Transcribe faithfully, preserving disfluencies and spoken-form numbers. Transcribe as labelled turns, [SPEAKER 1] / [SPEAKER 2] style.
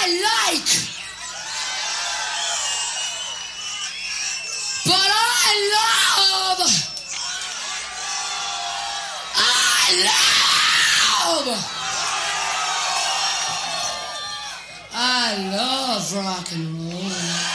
[SPEAKER 1] like, but I love, I love, I love rock and roll.